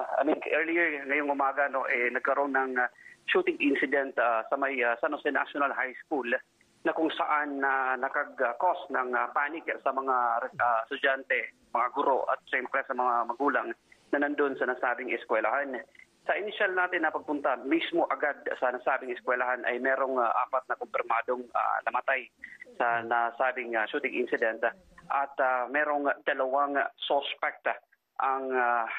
earlier ngayong umaga nagkaroon ng shooting incident sa may San Jose National High School na kung saan nakag-cause ng panic sa mga estudyante, mga guro at siyempre sa mga magulang na nandun sa nasabing eskwelahan. Sa initial natin na pagpunta mismo agad sa nasabing eskwelahan ay merong 4 na kumpirmadong namatay sa nasabing shooting incident at merong 2 suspect ang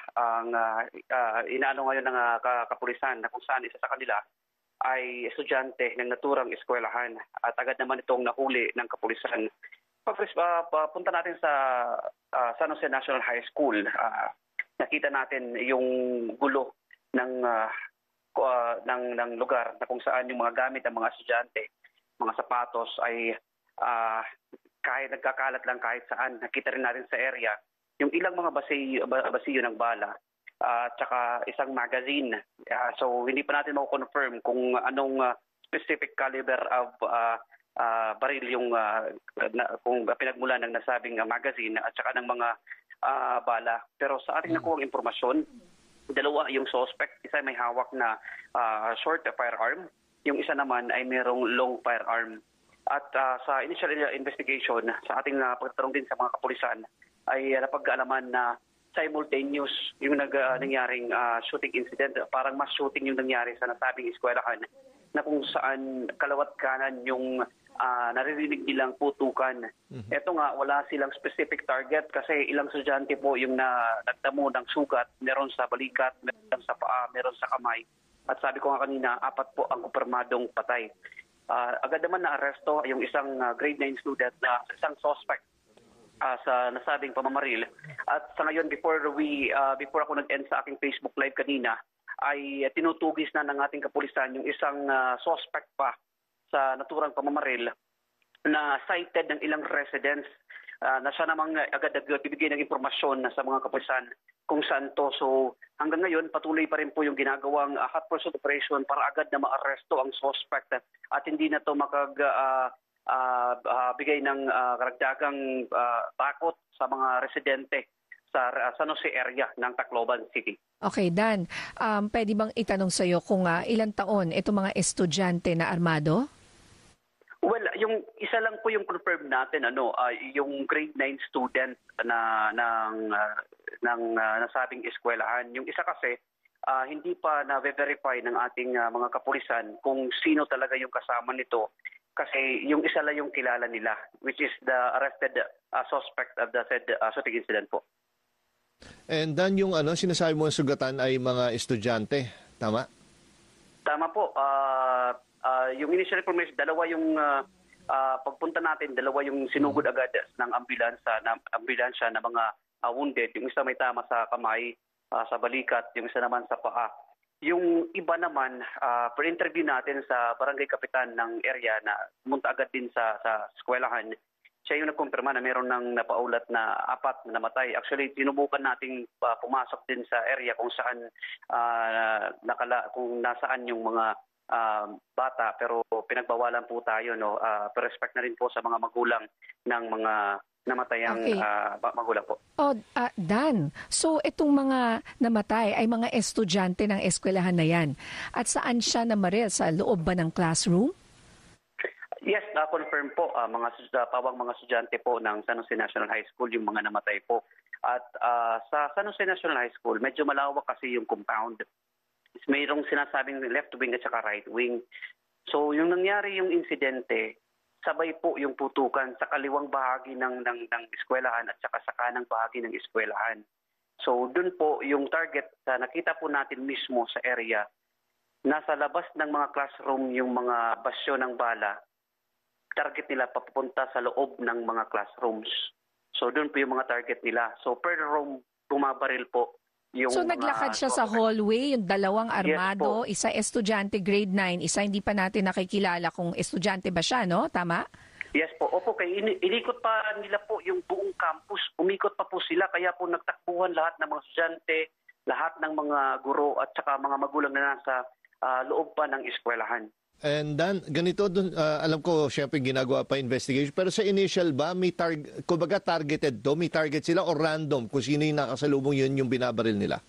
inaano ngayon ng kapulisan na kung saan isa sa kanila ay estudyante ng naturang eskwelahan at agad naman itong nahuli ng kapulisan. Punta natin sa San Jose National High School, nakita natin yung gulo ng lugar na kung saan yung mga gamit ng mga estudyante, mga sapatos ay kahit nagkakalat lang kahit saan. Nakita rin natin sa area yung ilang mga basiyo ng bala at saka isang magazine. So hindi pa natin ma-confirm kung anong specific caliber of baril yung kung pinagmulan ng nasabing magazine at saka ng mga bala. Pero sa ating nakuhang impormasyon, 2 yung suspect, isa may hawak na short firearm, yung isa naman ay merong long firearm. At sa initial investigation, sa ating pagtatanong din sa mga kapulisan, ay napag-aalaman na simultaneous yung nangyaring shooting incident. Parang mass shooting yung nangyari sa nasabing eskwelahan na kung saan kalawat kanan yung naririnig nilang putukan. Ito nga, wala silang specific target kasi ilang estudyante po yung nagtamo ng sugat, meron sa balikat, meron sa paa, meron sa kamay. At sabi ko nga kanina, 4 po ang kumpirmadong patay. Agad naman na-aresto yung isang grade 9 student na isang suspect sa nasabing pamamaril. At sa ngayon, before ako nag-end sa aking Facebook Live kanina, ay tinutugis na ng ating kapulisan yung isang suspect pa sa naturang pamamaril na cited ng ilang residents na siya namang agad bibigay ng impormasyon sa mga kapulisan kung saan to. So hanggang ngayon, patuloy pa rin po yung ginagawang hot pursuit operation para agad na ma-aresto ang suspect at hindi na to bigay ng karagdagang takot sa mga residente sa San Jose area ng Tacloban City. Okay, Dan. Pwede bang itanong sa iyo kung ilang taon itong mga estudyante na armado? Well, yung isa lang po yung confirm natin, yung grade 9 student ng nasabing eskwelahan. Yung isa kasi, hindi pa na-verify ng ating mga kapulisan kung sino talaga yung kasama nito. Kasi yung isa lang yung kilala nila, which is the arrested suspect of the said shooting incident po. And then yung sinasabi mo sugatan ay mga estudyante, tama? Tama po. Yung initial information, 2 yung pagpunta natin, 2 yung sinugod agad ng ambulansya na mga wounded. Yung isa may tama sa kamay, sa balikat, yung isa naman sa paa. Yung iba naman, per interview natin sa barangay kapitan ng area na pumunta agad din sa eskwelahan, siya yung nagkumpirma na meron ng napaulat na 4 na namatay. Actually, sinubukan nating pumasok din sa area kung saan kung nasaan yung mga bata, pero pinagbawalan po tayo, pero respect na rin po sa mga magulang ng mga namatayang magulang po. Dan, so itong mga namatay ay mga estudyante ng eskwelahan na yan. At saan siya namaril? Sa loob ba ng classroom? Yes, confirm po. Pawang mga estudyante po ng San Jose National High School yung mga namatay po. At sa San Jose National High School, medyo malawak kasi yung compound. Mayroong sinasabing left wing at saka right wing. So yung nangyari yung insidente, sabay po yung putukan sa kaliwang bahagi ng eskwelahan at saka sa kanang bahagi ng eskwelahan. So dun po yung target na nakita po natin mismo sa area, nasa labas ng mga classroom yung mga basyo ng bala, target nila papunta sa loob ng mga classrooms. So dun po yung mga target nila. So per room, bumabaril po. So naglakad siya sa hallway, yung 2 armado, isa estudyante grade 9, isa hindi pa natin nakikilala kung estudyante ba siya, no? Tama? Yes po. Opo, inikot pa nila po yung buong campus. Umikot pa po sila, kaya po nagtakbuhan lahat ng mga estudyante, lahat ng mga guro at saka mga magulang na nasa loob pa ng eskwelahan. And then, ganito, alam ko, syempre ginagawa pa investigation, pero sa initial ba, may targeted to? May target sila o random kung sino yung nakasalubong yun yung binabaril nila?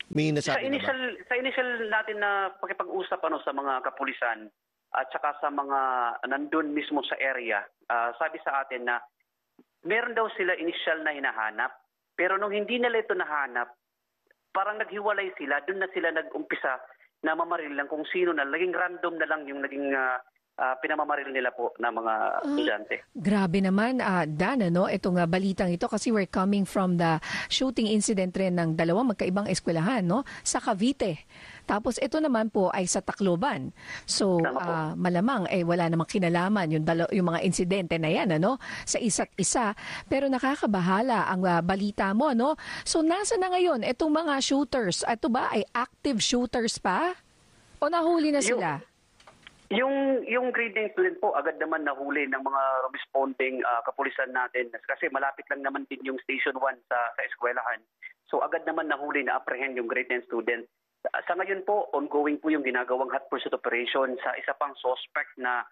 May Sa nasabi na ba? initial natin na pakipag-usap sa mga kapulisan at saka sa mga nandun mismo sa area, sabi sa atin na meron daw sila initial na hinahanap, pero nung hindi nila ito nahanap, parang naghiwalay sila, doon na sila nag-umpisa na mamaril lang kung sino na, naging random na lang yung naging pinamamaril nila po na mga estudyante. Grabe naman, Dan, itong balitang ito kasi we're coming from the shooting incident rin ng dalawang magkaibang eskwelahan, sa Cavite. Tapos ito naman po ay sa Tacloban. So malamang wala namang kinalaman yung mga insidente na yan sa isa't isa. Pero nakakabahala ang balita mo. So nasa na ngayon itong mga shooters? Ito ba ay active shooters pa? O nahuli na sila? Yung grade 9 student po, agad naman nahuli ng mga responding kapulisan natin kasi malapit lang naman din yung Station 1 sa eskwelahan. So agad naman nahuli na apprehend yung grade 9 student. Sa ngayon po, ongoing po yung ginagawang hot pursuit operation sa isa pang suspect na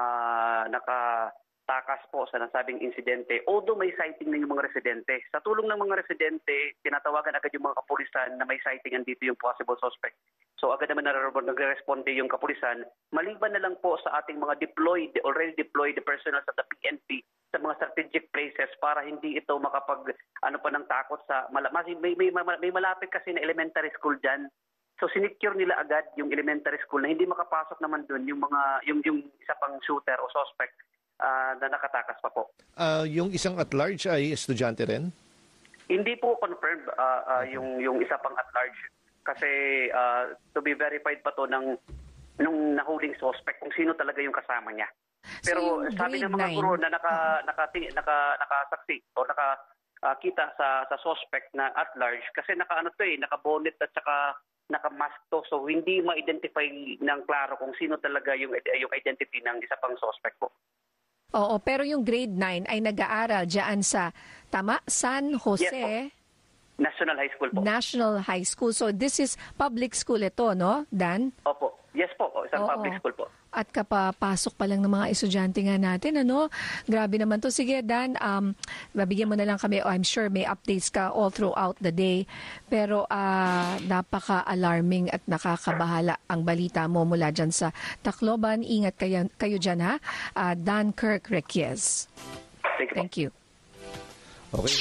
nakatakas po sa nasabing insidente. Although may sighting na yung mga residente. Sa tulong ng mga residente, tinatawagan agad yung mga kapulisan na may sighting andito yung possible suspect. So agad naman nagre-responde yung kapulisan. Maliban na lang po sa ating mga already deployed personnel sa PNP sa mga strategic places para hindi ito makapag pa ng takot sa may malapit kasi na elementary school diyan. So sinecure nila agad yung elementary school na hindi makapasok naman doon yung isa pang shooter o suspect na nakatakas pa po. Yung isang at large ay estudyante rin? Hindi po confirmed yung isa pang at large. Kasi to be verified pa to nung nahuling suspect kung sino talaga yung kasama niya. Pero sabi ng mga guro na nakasaksi o nakakita sa suspect na at large kasi naka-bonnet at saka naka-mask to, so hindi ma-identify ng klaro kung sino talaga yung identity ng isa pang suspect po. Oo, pero yung grade 9 ay nag-aaral diyan sa San Jose. Yes, National High School po. National High School. So this is public school ito, Dan? Opo. Yes po, isang public school po. At kapapasok pa lang ng mga estudyante nga natin, Grabe naman to. Sige, Dan, babigyan mo na lang kami. I'm sure may updates ka all throughout the day. Pero napaka-alarming at nakakabahala ang balita mo mula dyan sa Tacloban. Ingat kayo dyan, ha? Dan Kirk Requies. Thank you. Okay.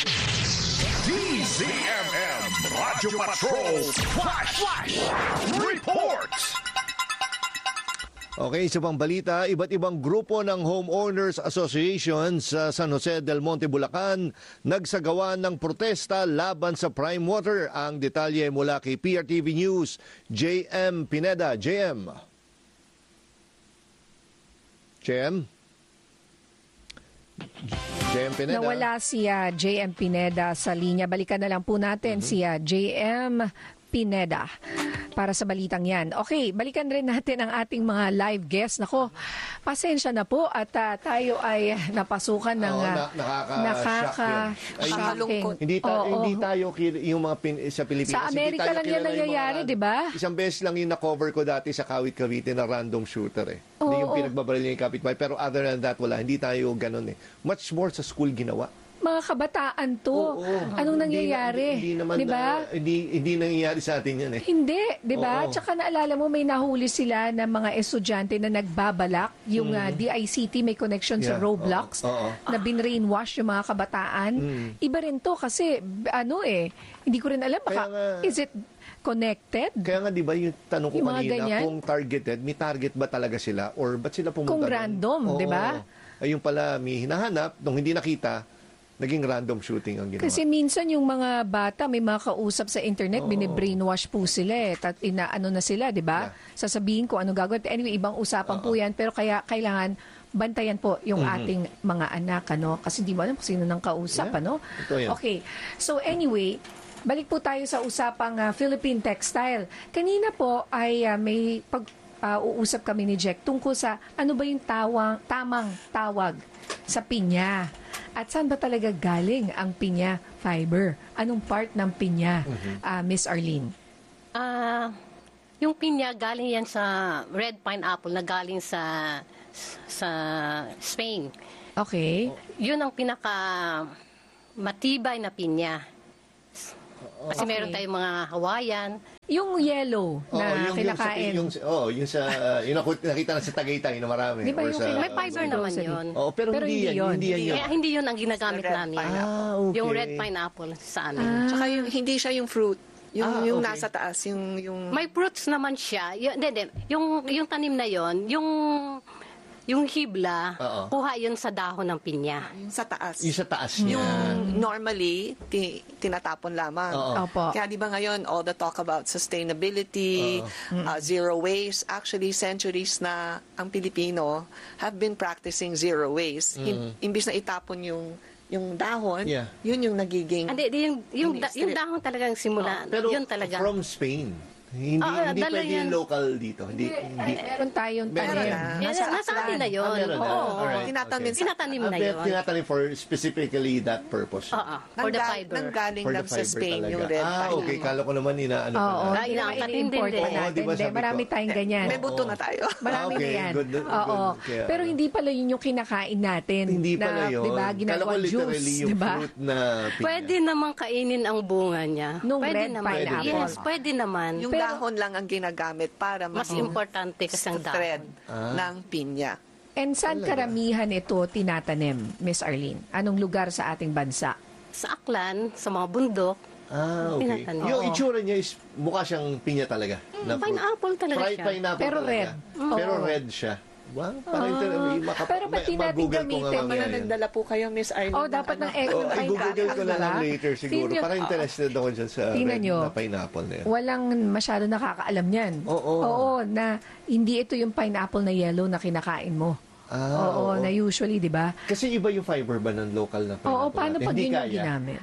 DZMM Radyo Patrol Flash Report. Okay, sa pang balita, iba't ibang grupo ng Homeowners Association sa San Jose del Monte, Bulacan nagsagawa ng protesta laban sa prime water. Ang detalye mula kay PRTV News, JM Pineda. JM? JM Pineda. Nawala si JM Pineda sa linya. Balikan na lang po natin si JM Pineda para sa balitang yan. Okay, balikan rin natin ang ating mga live guests. Nako, pasensya na po at tayo ay napasukan ng nakaka-shocking. Hindi tayo yung mga sa Pilipinas. Sa Amerika lang yan nangyayari, di ba? Isang beses lang yung na-cover ko dati sa Kawit Cavite na random shooter Hindi yung pinagbabaril niya yung kapitbahay. Pero other than that, wala. Hindi tayo ganun Much more sa school ginawa. Mga kabataan to. Anong nangyayari? Hindi naman, diba? Hindi nangyayari sa atin yan Hindi, di ba? Tsaka naalala mo, may nahuli sila ng mga estudyante na nagbabalak. Yung DICT may connection sa Roblox na binrainwash yung mga kabataan. Iba rin to kasi, hindi ko rin alam. Baka, is it connected? Kaya nga, di ba, yung tanong ko yung kanina, kung targeted, may target ba talaga sila? Or ba't sila pumunta? Kung random, di ba? Ayun pala, may hinahanap, nung hindi nakita, naging random shooting ang ginawa. Kasi minsan yung mga bata, may mga kausap sa internet, binibrainwash po sila inaano na sila, di ba? Yeah. Sasabihin ko ano gagawin. Anyway, ibang usapan po yan. Pero kaya kailangan bantayan po yung ating mga anak, Kasi di mo alam kung sino nang kausap, Okay. So anyway, balik po tayo sa usapang Philippine Textile. Kanina po ay may uusap kami ni Jack tungkol sa ano ba yung tamang tawag sa pinya. At saan ba talaga galing ang pinya fiber? Anong part ng pinya, Miss Arlene? Yung pinya galing yan sa red pineapple na galing sa Spain. Okay. Yun ang pinaka matibay na pinya. Kasi meron tayong mga Hawaiian. Yung yellow na kinakain. Yung nakita na sa Tagaytay na marami. Di ba Or yung sa- May fiber naman yun. Oo, pero hindi yan. Kaya hindi yun ang ginagamit Red namin. Okay. Yung red pineapple sa amin. Tsaka hindi siya yung fruit. Yung okay. nasa taas, yung May fruits naman siya. Yung tanim na yon, yung hibla, Oo. kuha yun sa dahon ng pinya. sa taas. Yung sa taas niya. Yung normally, tinatapon lamang. Oo. Opo. Kaya di ba ngayon, all the talk about sustainability, zero waste, actually centuries na ang Pilipino have been practicing zero waste. Imbis na itapon yung dahon, Yeah. yun yung nagiging... Hindi, yung dahon talagang simula. Pero yun talaga. from Spain. Hindi dala pwede yan. yung local dito. Hindi. Meron tayong Meron tanim. na. Nasa atin na yun. meron na. Oo. Alright. Tinatanim na Pero yun. tinatanim for specifically that purpose. Oo. For the fiber. Nanggaling For the lang sa fiber Spain talaga. yung red pineapple. Okay. Kala ko naman inaano Oo. pala. Ay, inaangkat din import din. pa natin. Oo, di ba Hindi, sabi ko? marami tayong ganyan. May buto na tayo. Marami Okay, na yan. good. Oo. Kaya- Pero hindi pala yun yung kinakain natin. Hindi pala yun. Di ba? Kala Ginagawa ko literally juice. yung Di ba? fruit na pinya. Pwede namang kainin ang bunga niya. Nung Pwede red naman. pineapple. Yes, pwede naman. Yung Pero- dahon lang ang ginagamit para Mas maging importante kasi ang thread dahon. ng pinya. And saan karamihan ito tinatanim, Miss Arlene? Anong lugar sa ating bansa? Sa aklan, sa mga bundok, Okay. Tinatanim. Yung Oo. itsura niya is mukha siyang pinya talaga. Na fruit. pineapple talaga Fried siya. pineapple Pero talaga. red. Pero Oo. red siya. Wow, parang Pero ba't di natin mag-google ko nga gamitin? mamaya yan. Nagdala po kayo, Miss Arlene. Oh, dapat ng ano? egg. Oh, Yung i-google ko na lang diba? later siguro. Tingnan- Parang interested ako dyan sa Tingnan red nyo. na pineapple na yan. Walang masyado nakakaalam yan. Oo. Na hindi ito yung pineapple na yellow na kinakain mo. Oo, na usually, di ba? Kasi iba yung fiber ba ng local na pineapple? Oo, paano natin? pag Hindi yun yung kaya. ginamit?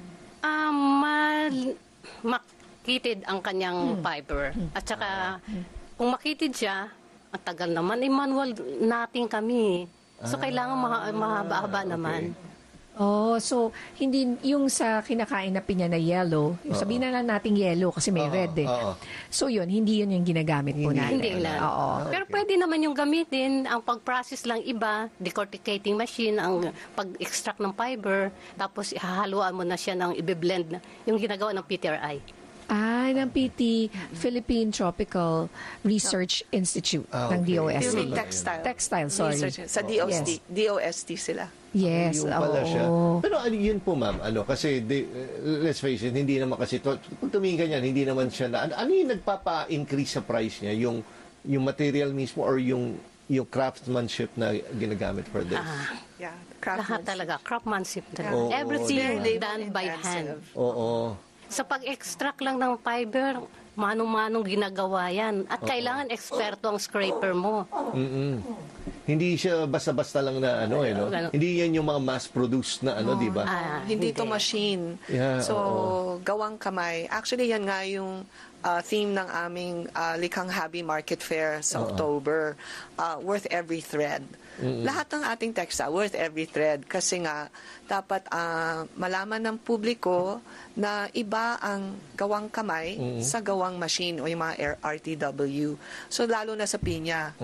Makitid ang kanyang fiber. At saka, kung makitid siya, ang tagal naman, manual natin kami. So, kailangan mahaba-haba naman. Oh, so hindi yung sa kinakain na pinya na yellow, yung sabihin na lang nating yellow kasi may red eh. Oo. So yun, hindi yun yung ginagamit po natin. Hindi lang. Oo. Pero pwede naman yung gamitin. Ang pag-process lang iba, decorticating machine, ang pag-extract ng fiber, tapos ihahaluan mo na siya ng i-blend, yung ginagawa ng PTRI. Ng PT, Philippine Tropical Research Institute ng Okay. DOST. Philippine Textile. Sorry. Research. Sa DOST sila. Yes, Yung pala siya. oo. Pero ano yun po ma'am, kasi let's face it, hindi naman kasi, kung tumingin ganyan, hindi naman siya na, ano yung nagpapa-increase sa price niya? Yung material mismo or yung craftsmanship na ginagamit for this? Yeah, Lahat talaga, craftsmanship talaga. Oo. Everything Very done by labor-intensive. hand. Oo. Sa pag-extract lang ng fiber, manong-manong ginagawa yan. At kailangan eksperto ang scraper mo. Hindi siya basta-basta lang na no? Ganun. Hindi yan yung mga mass-produced na di ba? Hindi ito machine. Yeah, So, oo. gawang kamay. Actually, yan nga yung theme ng aming Likhang Habi Market Fair sa October. Worth every thread. Lahat ng ating textile, worth every thread. Kasi nga, dapat malaman ng publiko na iba ang gawang kamay sa gawang machine o yung mga RTW. So, lalo na sa pinya.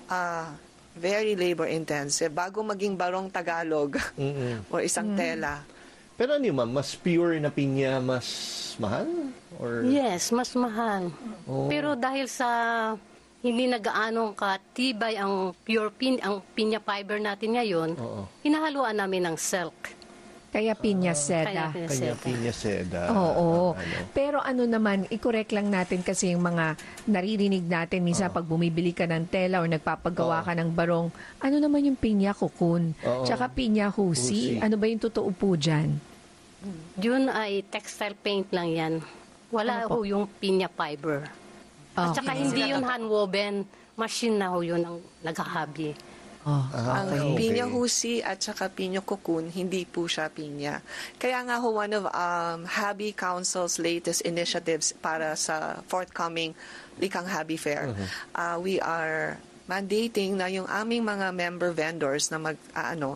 Very labor-intensive. Bago maging barong Tagalog o isang tela. Pero ano yun, ma'am, mas pure na pinya, mas mahal? Or... Yes, mas mahal. Oh. Pero dahil sa hindi nagaanong katibay ang ang pinya fiber natin ngayon, hinahaluan namin ng silk. Kaya pinya seda. Kanya pinya seda. Oo. Pero ano naman, i-correct lang natin kasi yung mga naririnig natin minsan pag bumibili ka ng tela o nagpapagawa ka ng barong, ano naman yung pinya cocoon? Oo. Tsaka pinya husi. Husi. Ano ba yung totoo po dyan? Yun ay textile paint lang yan. Wala ho yung pinya fiber. At saka hindi yun handwoven. Machine na ho yun ang naghahabi. Ang pinya husi at saka pinya cocoon, hindi po siya pinya. Kaya nga ho, one of Habi Council's latest initiatives para sa forthcoming Likhang Habi Fair, we are mandating na yung aming mga member vendors na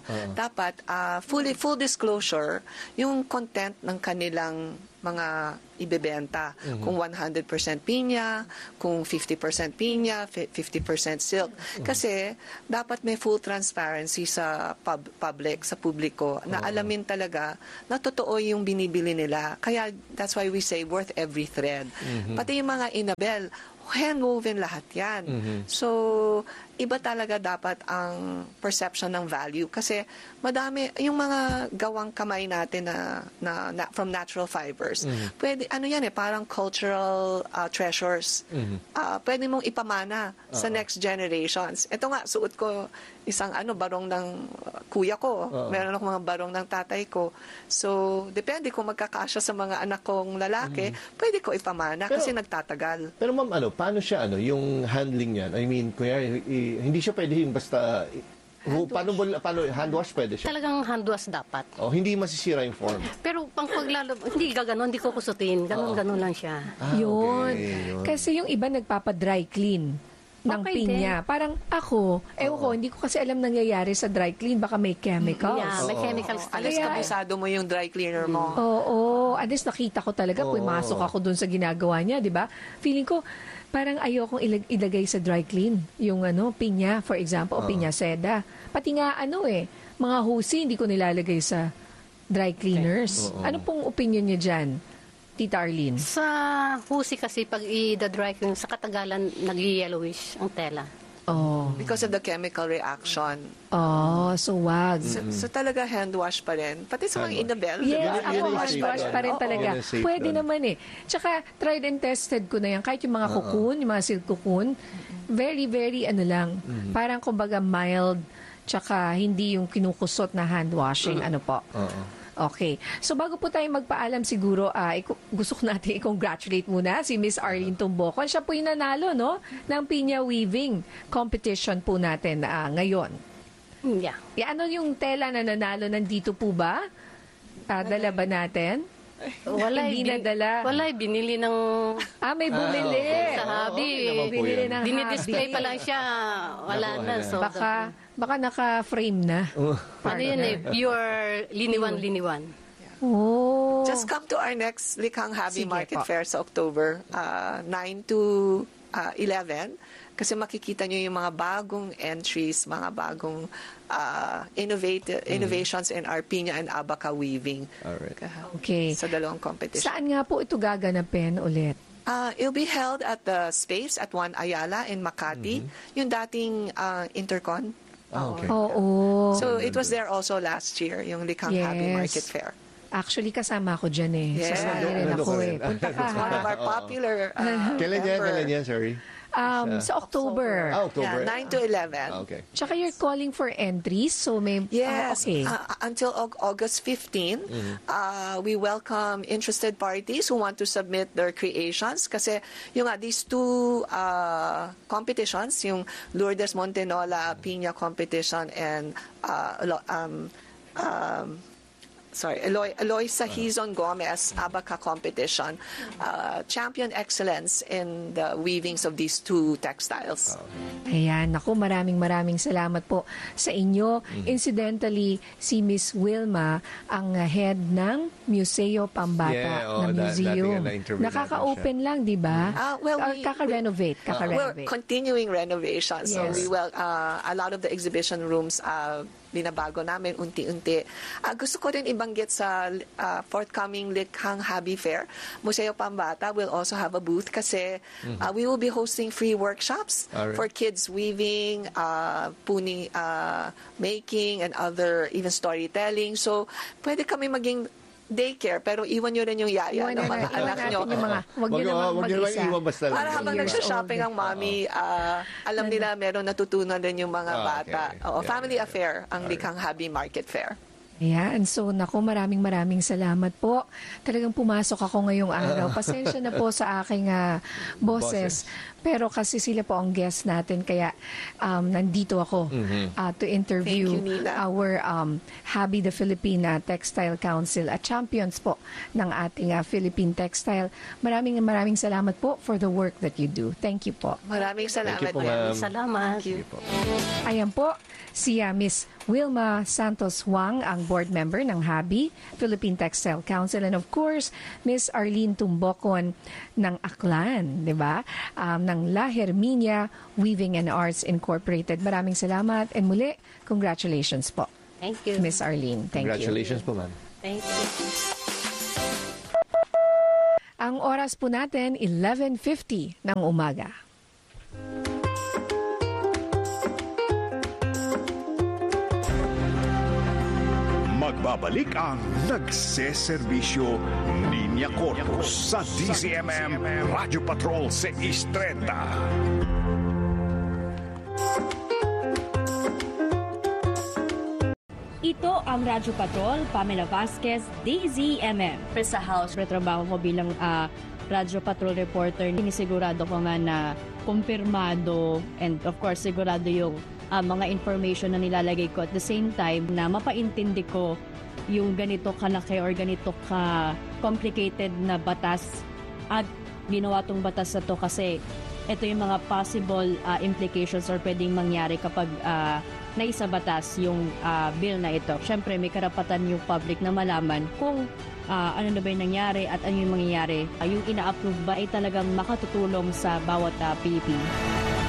dapat full disclosure yung content ng kanilang mga ibebenta. Kung 100% pinya, kung 50% pinya, 50% silk. Kasi dapat may full transparency sa public, sa publiko, na alamin talaga na totoo yung binibili nila. Kaya that's why we say worth every thread. Pati yung mga inabel, hand-woven lahat yan. So, iba talaga dapat ang perception ng value. Kasi madami, yung mga gawang kamay natin na from natural fibers, pwede, ano yan parang cultural treasures. Pwede mong ipamana sa next generations. Ito nga, suot ko isang barong ng kuya ko. Meron akong mga barong ng tatay ko. So, depende kung magkakasya sa mga anak kong lalaki, pwede ko ipamana kasi nagtatagal. Pero ma'am, paano siya, yung handling niyan? I mean, kuya, hindi siya pwede yung basta... Paano hand wash pwede siya? Talagang hand wash dapat. Hindi masisira yung form. Pero pang hindi gaganon, hindi ko kusutin. Ganon lang siya. Yun. Yun. Kasi yung iba nagpapa-dry clean ng Okay pinya. Parang ako, hindi ko kasi alam nangyayari sa dry clean. Baka may chemicals. Yeah, may chemicals Alas talaga. kabisado mo yung dry cleaner mo. Oo. At least nakita ko talaga, pumasok ako dun sa ginagawa niya, di ba? Feeling ko, parang ayokong ilagay sa dry clean. Yung pinya, for example, o pinya seda. Pati nga mga husi, hindi ko nilalagay sa dry cleaners. Ano pong opinion niya dyan, Tita Arlene? Sa husi kasi, pag i-dry clean, sa katagalan, nag-yellowish ang tela. Because of the chemical reaction. So wag. So talaga hand wash pa rin. Pati sa mga inabel. Yes, Yun ako yung hand safe wash doon. pa rin talaga. Yun ang safe Pwede doon. naman Tsaka, tried and tested ko na yan. Kahit yung mga cocoon, yung mga silk cocoon, very, very lang. Parang kumbaga mild, tsaka hindi yung kinukusot na hand washing. Okay. So bago po tayo magpaalam siguro, gusto ko natin i-congratulate muna si Miss Arlene Tumbocon. Siya po yung nanalo ng Pinya Weaving competition po natin ngayon. Yeah. Ano yung tela na nanalo? Nandito po ba? Dala ba natin? Hindi nadala. Walay, binili ng... May bumili. Sa hobby. Binili ng Dinidisplay hobby. pa lang siya. Wala na. So, Baka naka-frame na. ano yun pure liniwan. Just come to our next Likhang Habi Sige Market po. Fair sa October 9 to 11 kasi makikita nyo yung mga bagong entries, mga bagong innovations in our pinya and abaca weaving. Alright. Okay. Sa dalawang competition. Saan nga po ito gaganapin ulit? It'll be held at the Space at Juan Ayala in Makati, yung dating Intercon. Okay. Oo. So it was there also last year, yung Likhang Habi Yes. Market Fair. Actually, kasama ko dyan Yes. Sasali rin Ano ako ka rin? Punta ka One of ha. our popular Kailan yan, sorry? Sa October. October. Yeah, 9 to 11. Okay. Tsaka you're calling for entries, so may... Yes, okay. until August 15, we welcome interested parties who want to submit their creations kasi yung these two competitions, yung Lourdes Montenola Piña competition and Eloisa Hizon Gomez Abaca competition, champion excellence in the weavings of these two textiles. Ayan, naku, maraming salamat po sa inyo. Incidentally, si Miss Wilma, ang head ng Museo Pambata Yeah, na museum. na-interview Nakaka-open lang, di ba? Well, Kaka-renovate. We're continuing renovation. So Yes. a lot of the exhibition rooms binabago namin unti-unti. Gusto ko rin ibanggit sa forthcoming Likhang Habi Fair. Museo Pambata will also have a booth kasi we will be hosting free workshops Alright. for kids weaving, puni making, and other even storytelling. So, pwede kami maging daycare, pero iwan nyo rin yung yaya ng mga anak nyo. Yung mga, wag nyo naman Wag nyo mag-isa. lang iwan basta lang. Para habang Years nagsha-shopping old. ang mommy, alam nila meron natutunan din yung mga bata. Okay. Oo, Yeah, family yeah. affair ang Likhang Habi Market Fair. Ayan, so naku, maraming salamat po. Talagang pumasok ako ngayong araw. Pasensya na po sa aking boses. Pero kasi sila po ang guest natin, kaya nandito ako to interview Thank you, Nina. our Habi the Filipina Textile Council at champions po ng ating Philippine Textile. Maraming salamat po for the work that you do. Thank you po. Maraming salamat. Thank you po, din. ma'am. Salamat. Thank you. Ayan po, si Miss Wilma Santos Huang, ang board member ng HABI, Philippine Textile Council, and of course, Miss Arlene Tumbocon ng Aklan, di ba? Ng La Herminia Weaving and Arts Incorporated. Maraming salamat and muli, congratulations po. Thank you. Miss Arlene, thank you. Congratulations po, ma'am. Thank you. Ang oras po natin, 11:50 ng umaga. Magbabalik ang nagseserbisyo Linya Corpus sa DZMM Radio Patrol 630. Ito ang Radyo Patrol, Pamela Vasquez, DZMM. Sa house, retrabaho ko bilang Radyo Patrol reporter. Sinisigurado ko nga na kumpirmado and of course sigurado yung mga information na nilalagay ko. At the same time na mapaintindi ko yung ganito kalaki or ganito ka-complicated na batas at ginawa tong batas na to kasi ito yung mga possible implications or pwedeng mangyari kapag naisa batas yung bill na ito. Siyempre, may karapatan yung public na malaman kung ano na ba yung nangyari at ano yung mangyayari. Yung ina-approve ba ay talagang makatutulong sa bawat Pilipino.